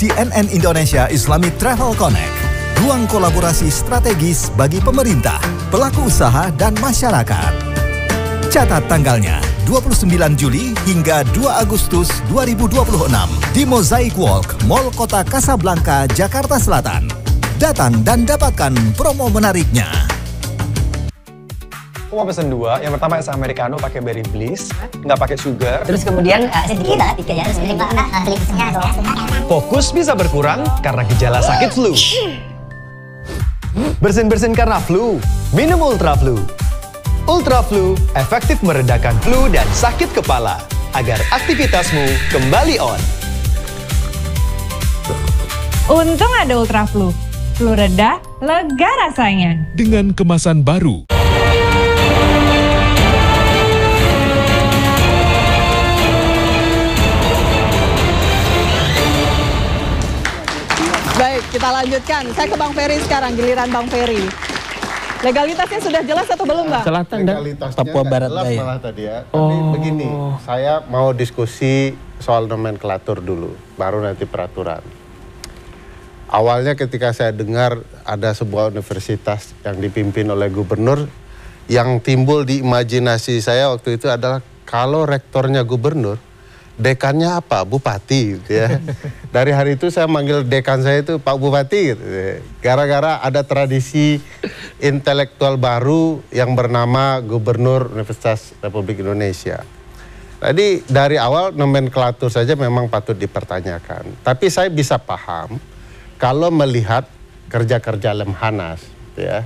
CNN Indonesia Islamic Travel Connect, ruang kolaborasi strategis bagi pemerintah, pelaku usaha, dan masyarakat. Catat tanggalnya, 29 Juli hingga 2 Agustus 2026 di Mosaic Walk, Mall Kota Kasablanka, Jakarta Selatan. Datang dan dapatkan promo menariknya. Aku mau pesen 2, yang pertama es americano pakai berry bliss, nggak pakai sugar. Terus kemudian sedikit lah, ya Fokus bisa berkurang karena gejala sakit flu. Bersin-bersin karena flu, minum Ultra Flu. Ultra Flu efektif meredakan flu dan sakit kepala agar aktivitasmu kembali on. Untung ada Ultra Flu. Flu reda, lega rasanya. Dengan kemasan baru. Baik, kita lanjutkan. Saya ke Bang Ferry sekarang, giliran Bang Ferry. Legalitasnya sudah jelas atau belum, Bang? Selatan dan Papua Barat Daya. Malah tadi ya. Tapi begini, saya mau diskusi soal nomenklatur dulu, baru nanti peraturan. Awalnya ketika saya dengar ada sebuah universitas yang dipimpin oleh gubernur, yang timbul di imajinasi saya waktu itu adalah kalau rektornya gubernur, dekannya apa? Bupati gitu ya. Dari hari itu saya manggil dekan saya itu Pak Bupati gitu. Gara-gara ada tradisi intelektual baru yang bernama Gubernur Universitas Republik Indonesia. Tadi dari awal nomenklatur saja memang patut dipertanyakan. Tapi saya bisa paham kalau melihat kerja-kerja Lemhanas gitu ya.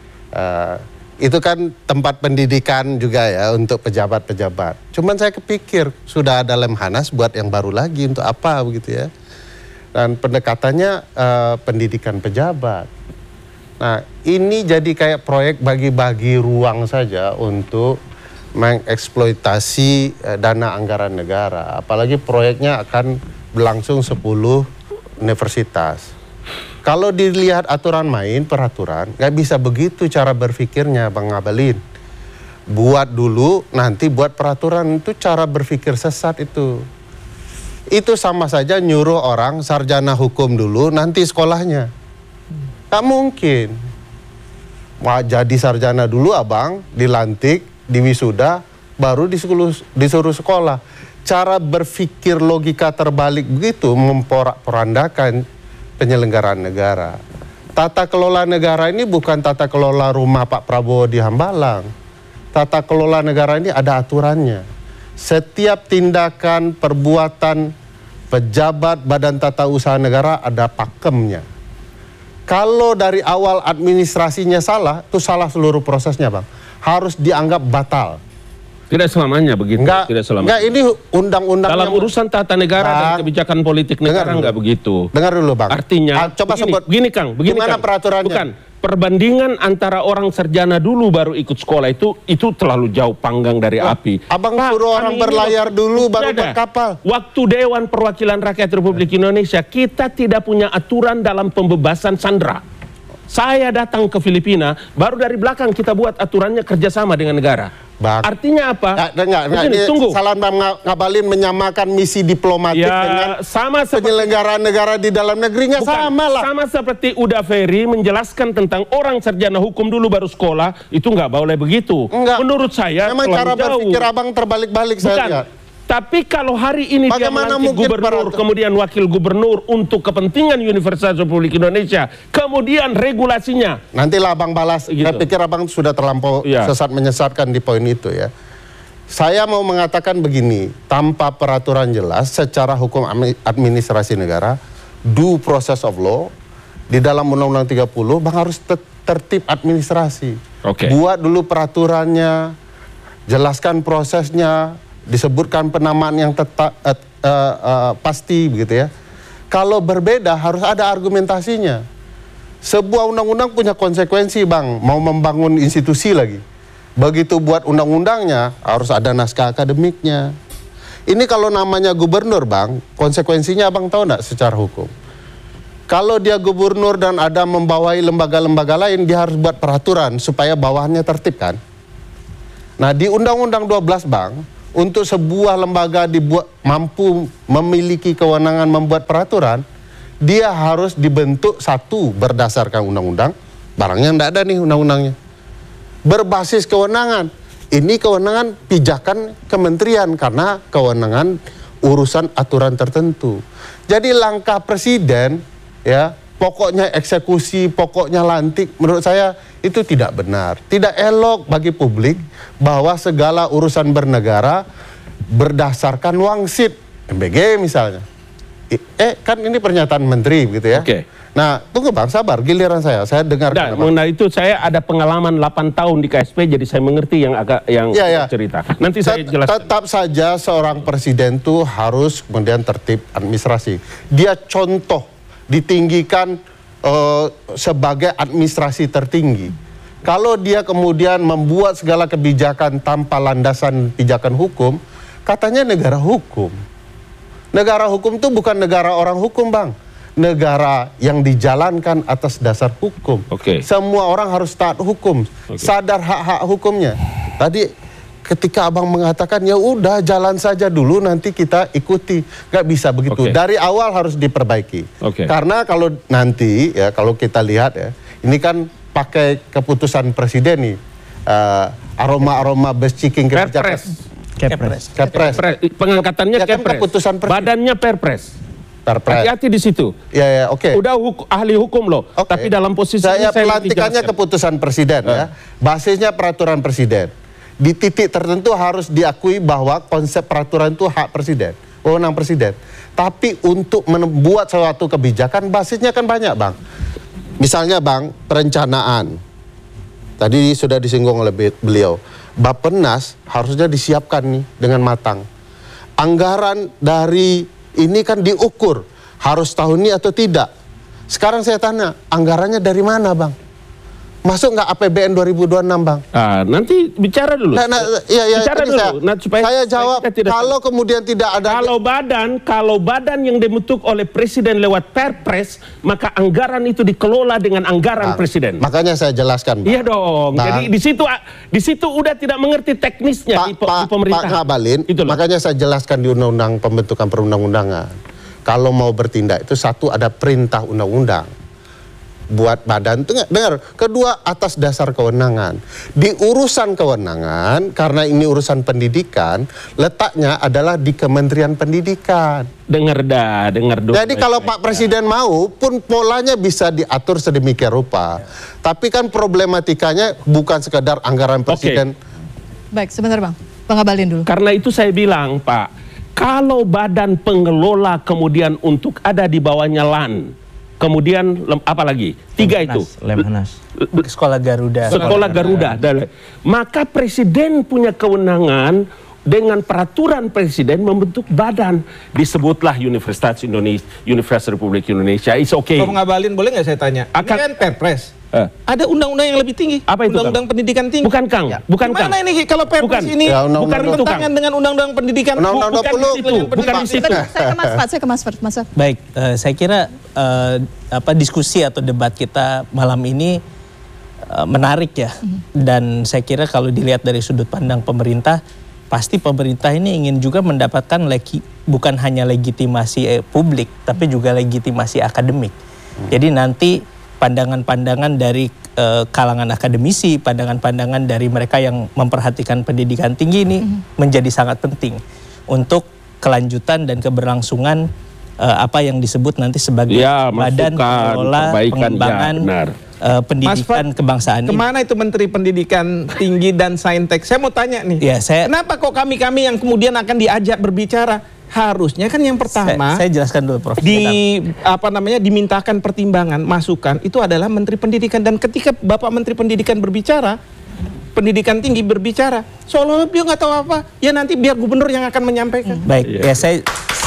Itu kan tempat pendidikan juga ya untuk pejabat-pejabat. Cuman saya kepikir sudah ada Lemhanas buat yang baru lagi untuk apa begitu ya. Dan pendekatannya pendidikan pejabat. Nah ini jadi kayak proyek bagi-bagi ruang saja untuk mengeksploitasi dana anggaran negara. Apalagi proyeknya akan berlangsung 10 universitas. Kalau dilihat aturan main, peraturan, nggak bisa begitu cara berpikirnya Bang Ngabalin. Buat dulu, nanti buat peraturan, itu cara berpikir sesat itu. Itu sama saja nyuruh orang sarjana hukum dulu, nanti sekolahnya. Nggak mungkin. Wah, jadi sarjana dulu abang, dilantik, diwisuda, baru disuruh sekolah. Cara berpikir logika terbalik begitu memporak-porandakan penyelenggaraan negara. Tata kelola negara ini bukan tata kelola rumah Pak Prabowo di Hambalang. Tata kelola negara ini ada aturannya. Setiap tindakan, perbuatan pejabat badan tata usaha negara ada pakemnya. Kalau dari awal administrasinya salah, itu salah seluruh prosesnya Bang. Harus dianggap batal. Tidak selamanya begitu. Tidak selamanya. Enggak, ini undang-undang dalam urusan tata negara dan kebijakan politik negara enggak begitu. Dengar dulu Bang. Artinya, coba sebut. Begini Kang, Gimana Kang, peraturannya? Bukan. Perbandingan antara orang sarjana dulu baru ikut sekolah itu terlalu jauh panggang dari api. Abang suruh orang berlayar dulu baru berkapal. Waktu Dewan Perwakilan Rakyat Republik Indonesia, kita tidak punya aturan dalam pembebasan sandera. Saya datang ke Filipina, baru dari belakang kita buat aturannya kerjasama dengan negara. Bang. Artinya apa? Begini, tunggu. Salah Bang Ngabalin menyamakan misi diplomatik dengan sama penyelenggaraan negara di dalam negerinya. Sama lah. Sama seperti Uda Ferry menjelaskan tentang orang sarjana hukum dulu baru sekolah, itu nggak boleh begitu. Enggak. Menurut saya memang cara berpikir abang terbalik-balik saya lihat. Tapi kalau hari ini dia melantik gubernur, kemudian wakil gubernur untuk kepentingan Universitas Republik Indonesia, kemudian regulasinya. Nantilah abang balas, saya pikir abang sudah terlampau sesat menyesatkan di poin itu ya. Saya mau mengatakan begini, tanpa peraturan jelas secara hukum administrasi negara, due process of law, di dalam Undang-Undang 30, bang harus tertib administrasi. Buat dulu peraturannya, jelaskan prosesnya, disebutkan penamaan yang pasti begitu ya. Kalau berbeda harus ada argumentasinya. Sebuah undang-undang punya konsekuensi Bang, mau membangun institusi lagi. Begitu buat undang-undangnya harus ada naskah akademiknya. Ini kalau namanya gubernur Bang, konsekuensinya Abang tahu nggak secara hukum? Kalau dia gubernur dan ada membawai lembaga-lembaga lain, dia harus buat peraturan supaya bawahannya tertib kan. Nah di Undang-Undang 12 Bang, untuk sebuah lembaga dibuat mampu memiliki kewenangan membuat peraturan, dia harus dibentuk satu berdasarkan undang-undang, barangnya tidak ada nih undang-undangnya. Berbasis kewenangan, ini kewenangan pijakan kementerian karena kewenangan urusan aturan tertentu. Jadi langkah presiden, ya pokoknya eksekusi, pokoknya lantik, menurut saya itu tidak benar. Tidak elok bagi publik bahwa segala urusan bernegara berdasarkan wangsit, MBG misalnya. Kan ini pernyataan menteri gitu ya. Oke. Nah, tunggu Bang, sabar, giliran saya dengar. Mengenai itu saya ada pengalaman 8 tahun di KSP, jadi saya mengerti yang cerita. Nanti saya jelaskan. Tetap saja seorang presiden itu harus kemudian tertib administrasi. Dia contoh, ditinggikan sebagai administrasi tertinggi. Kalau dia kemudian membuat segala kebijakan tanpa landasan pijakan hukum, katanya negara hukum. Negara hukum itu bukan negara orang hukum, Bang. Negara yang dijalankan atas dasar hukum. Semua orang harus taat hukum, sadar hak-hak hukumnya. Tadi ketika Abang mengatakan ya udah jalan saja dulu, nanti kita ikuti, nggak bisa begitu. Dari awal harus diperbaiki. Karena kalau nanti ya kalau kita lihat ya, ini kan pakai keputusan presiden nih, aroma-aroma besiking kebijakan. Kepres. Pengangkatannya Kepres. Keputusan presiden. Badannya Perpres. Hati-hati di situ. Ya, oke. Udah ahli hukum loh. Tapi dalam posisi saya pelantikannya keputusan presiden ya. Basisnya peraturan presiden. Di titik tertentu harus diakui bahwa konsep peraturan itu hak presiden, wewenang presiden. Tapi untuk membuat suatu kebijakan basisnya kan banyak, Bang. Misalnya, Bang, perencanaan. Tadi sudah disinggung oleh beliau. Bappenas harusnya disiapkan nih dengan matang. Anggaran dari ini kan diukur, harus tahun ini atau tidak. Sekarang saya tanya, anggarannya dari mana, Bang? Masuk nggak APBN 2026, Bang? Nanti bicara dulu. Bicara dulu. Saya jawab, kalau kemudian tidak ada... Kalau badan yang dibentuk oleh presiden lewat Perpres, maka anggaran itu dikelola dengan anggaran presiden. Makanya saya jelaskan, Bang. Iya dong. Bang. Jadi di situ udah tidak mengerti teknisnya di pemerintah. Pak Ngabalin, makanya saya jelaskan di undang-undang pembentukan perundang-undangan. Kalau mau bertindak itu satu ada perintah undang-undang. Buat badan, dengar. Kedua, atas dasar kewenangan. Di urusan kewenangan, karena ini urusan pendidikan, letaknya adalah di Kementerian Pendidikan. Dengar dulu. Jadi kalau Pak Presiden mau, pun polanya bisa diatur sedemikian rupa. Tapi kan problematikanya bukan sekedar anggaran presiden. Baik, sebentar Bang. Bang Ngabalin dulu. Karena itu saya bilang, Pak, kalau badan pengelola kemudian untuk ada di bawahnya LAN, kemudian apa lagi? 3 itu. Lemhanas. Sekolah Garuda. Sekolah Garuda. Maka presiden punya kewenangan dengan peraturan presiden membentuk badan. Disebutlah Universitas Indonesia, Universitas Republik Indonesia. It's okay. Bang Ngabalin, boleh nggak saya tanya? Ini kan Perpres. Ada undang-undang yang lebih tinggi. Apa itu? Undang-undang pendidikan tinggi. Bukan, Kang. Bukan, Kang. Gimana ini kalau Perpres ini bukan itu, Kang. dengan undang-undang pendidikan. Undang-undang 20. Bukan di situ. Saya ke Mas Fat. Baik, saya kira diskusi atau debat kita malam ini menarik ya. Dan saya kira kalau dilihat dari sudut pandang pemerintah, pasti pemerintah ini ingin juga mendapatkan bukan hanya legitimasi publik, tapi juga legitimasi akademik. Jadi nanti pandangan-pandangan dari kalangan akademisi, pandangan-pandangan dari mereka yang memperhatikan pendidikan tinggi ini menjadi sangat penting untuk kelanjutan dan keberlangsungan apa yang disebut nanti sebagai badan pengelola pengembangan pendidikan kebangsaan ini. Kemana itu Menteri Pendidikan Tinggi dan Saintek? Saya mau tanya nih, kenapa kok kami-kami yang kemudian akan diajak berbicara? Harusnya kan yang pertama saya jelaskan dulu, Prof. Dimintakan pertimbangan, masukan itu adalah Menteri Pendidikan, dan ketika Bapak Menteri Pendidikan berbicara, pendidikan tinggi berbicara, seolah-olah dia nggak tahu apa, ya nanti biar gubernur yang akan menyampaikan. Baik, ya saya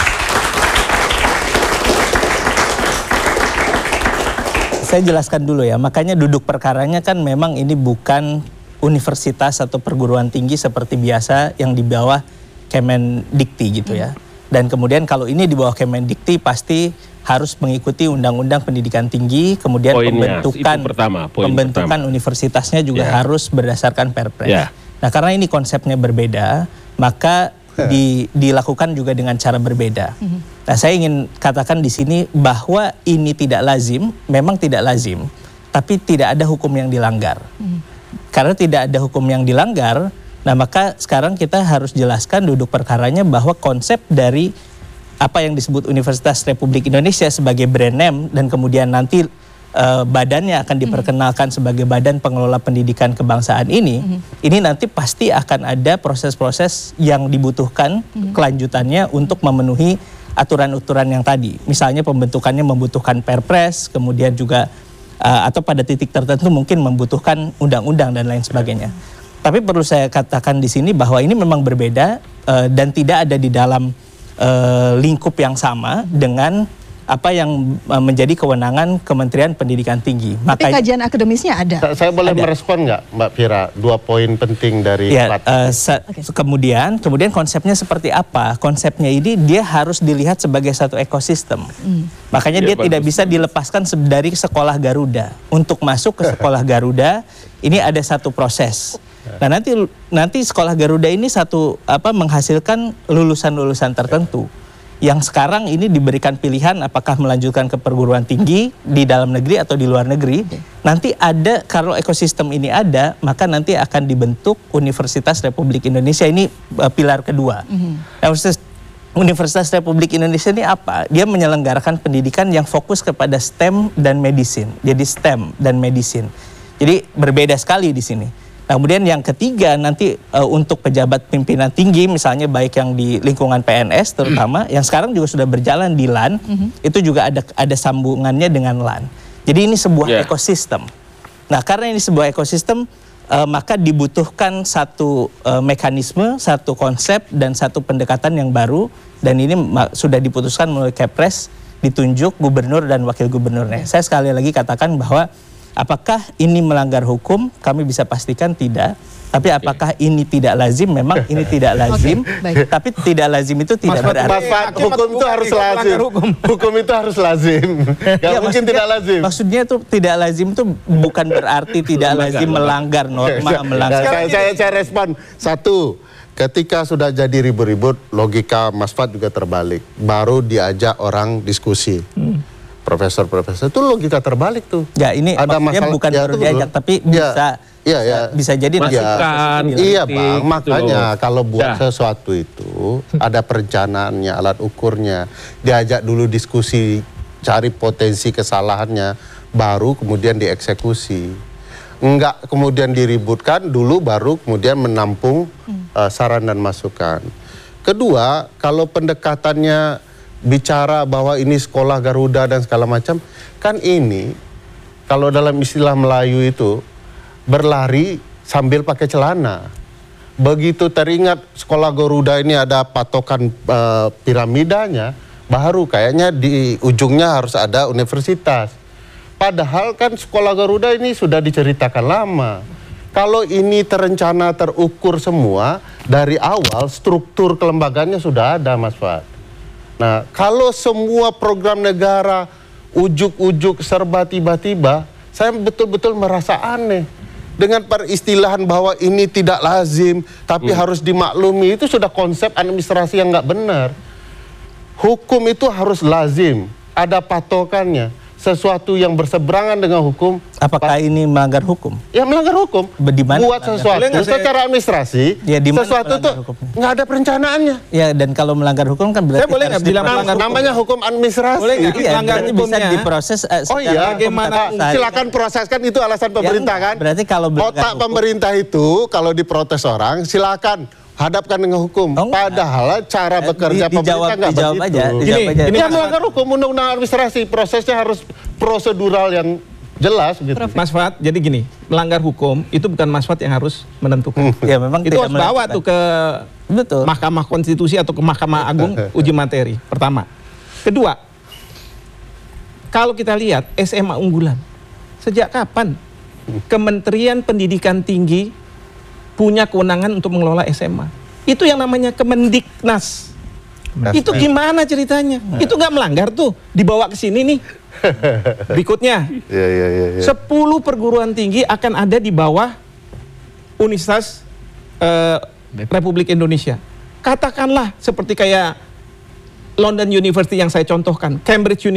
jelaskan dulu ya. Makanya duduk perkaranya kan memang ini bukan universitas atau perguruan tinggi seperti biasa yang di bawah Kemendikti gitu ya. Dan kemudian kalau ini di bawah Kemendikti pasti harus mengikuti Undang-Undang Pendidikan Tinggi, kemudian pembentukan universitasnya juga harus berdasarkan Perpres. Nah, karena ini konsepnya berbeda, maka dilakukan juga dengan cara berbeda. Nah, saya ingin katakan di sini bahwa ini tidak lazim, memang tidak lazim, tapi tidak ada hukum yang dilanggar. Karena tidak ada hukum yang dilanggar, nah maka sekarang kita harus jelaskan duduk perkaranya bahwa konsep dari apa yang disebut Universitas Republik Indonesia sebagai brand name dan kemudian nanti badannya akan diperkenalkan sebagai Badan Pengelola Pendidikan Kebangsaan ini nanti pasti akan ada proses-proses yang dibutuhkan kelanjutannya untuk memenuhi aturan-aturan yang tadi. Misalnya pembentukannya membutuhkan perpres, kemudian juga atau pada titik tertentu mungkin membutuhkan undang-undang dan lain sebagainya. Tapi perlu saya katakan di sini bahwa ini memang berbeda dan tidak ada di dalam lingkup yang sama dengan apa yang menjadi kewenangan Kementerian Pendidikan Tinggi. Tapi kajian akademisnya ada. Saya boleh merespon nggak, Mbak Fira, 2 poin penting dari kemudian konsepnya seperti apa? Konsepnya ini dia harus dilihat sebagai satu ekosistem. Makanya dia tidak bisa dilepaskan dari sekolah Garuda. Untuk masuk ke sekolah Garuda, ini ada satu proses. Nah, nanti sekolah Garuda ini menghasilkan lulusan-lulusan tertentu. Yang sekarang ini diberikan pilihan apakah melanjutkan ke perguruan tinggi di dalam negeri atau di luar negeri. Nanti ada, kalau ekosistem ini ada, maka nanti akan dibentuk Universitas Republik Indonesia, ini pilar kedua. Universitas Republik Indonesia ini apa? Dia menyelenggarakan pendidikan yang fokus kepada STEM dan medicine. Jadi STEM dan medicine. Jadi berbeda sekali di sini. Nah, kemudian yang ketiga nanti untuk pejabat pimpinan tinggi, misalnya baik yang di lingkungan PNS terutama, yang sekarang juga sudah berjalan di LAN, itu juga ada sambungannya dengan LAN. Jadi ini sebuah ekosistem. Nah, karena ini sebuah ekosistem, maka dibutuhkan satu mekanisme, satu konsep, dan satu pendekatan yang baru, dan ini sudah diputuskan melalui Kepres, ditunjuk gubernur dan wakil gubernurnya. Saya sekali lagi katakan bahwa apakah ini melanggar hukum? Kami bisa pastikan tidak. Tapi apakah ini tidak lazim? Memang ini tidak lazim. Tapi tidak lazim itu tidak berarti hukum itu harus lazim. Hukum itu harus lazim. Gak mungkin tidak lazim. Maksudnya itu tidak lazim itu bukan berarti tidak lazim melanggar norma, melanggar. Saya respon. Satu, ketika sudah jadi ribut-ribut, logika Mas Fad juga terbalik. Baru diajak orang diskusi. Profesor-profesor itu logika terbalik tuh. Ya, ini ada masalah, bukan baru diajak, tapi bisa jadi masukan. Iya Bang, makanya kalau buat sesuatu itu ada perencanaannya, alat ukurnya, diajak dulu diskusi, cari potensi kesalahannya, baru kemudian dieksekusi. Enggak kemudian diributkan dulu, baru kemudian menampung saran dan masukan. Kedua, kalau pendekatannya bicara bahwa ini sekolah Garuda dan segala macam, kan ini kalau dalam istilah Melayu itu berlari sambil pakai celana. Begitu teringat sekolah Garuda ini ada patokan piramidanya, baru kayaknya di ujungnya harus ada universitas. Padahal kan sekolah Garuda ini sudah diceritakan lama. Kalau ini terencana, terukur semua dari awal, struktur kelembagaannya sudah ada, Mas Fad. Nah, kalau semua program negara ujuk-ujuk serba tiba-tiba, saya betul-betul merasa aneh. Dengan peristilahan bahwa ini tidak lazim, tapi harus dimaklumi, itu sudah konsep administrasi yang nggak benar. Hukum itu harus lazim, ada patokannya. Sesuatu yang berseberangan dengan hukum. Apakah ini melanggar hukum? Ya melanggar hukum. Buat sesuatu secara administrasi, sesuatu itu nggak ada perencanaannya. Ya, dan kalau melanggar hukum kan berarti harus bilang namanya hukum administrasi. Boleh nggak melanggar bisa diproses. Bagaimana? Silakan proseskan, itu alasan pemerintah kan. Berarti kalau otak pemerintah itu kalau diprotes orang, silakan hadapkan dengan hukum. Padahal cara bekerja pemerintah nggak begitu. Ini melanggar hukum, undang-undang administrasi, prosesnya harus prosedural yang jelas gitu. Mas Fad, jadi gini, melanggar hukum itu bukan Mas Fad yang harus menentukan. Ya memang itu harus bawa tuh ke Mahkamah Konstitusi atau ke Mahkamah Agung uji materi. Pertama. Kedua, kalau kita lihat SMA unggulan, sejak kapan Kementerian Pendidikan Tinggi punya kewenangan untuk mengelola SMA? Itu yang namanya Kemendiknas. Itu gimana ceritanya? Itu nggak melanggar tuh, dibawa ke sini nih. Berikutnya, 10 perguruan tinggi akan ada di bawah Universitas Republik Indonesia. katakanlah seperti kayak London University yang saya contohkan, Cambridge University